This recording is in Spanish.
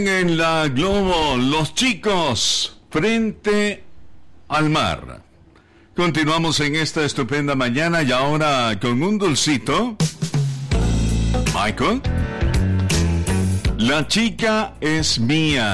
En la Globo, los chicos frente al mar. Continuamos en esta estupenda mañana y ahora con un dulcito. Michael, la chica es mía.